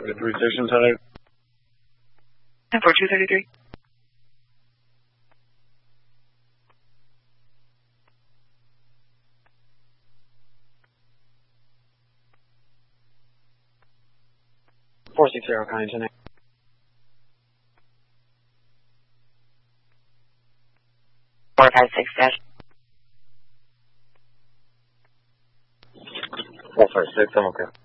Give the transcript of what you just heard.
73 station 10. 4233. Four 460 Connington. 456 dash. 456, I'm okay.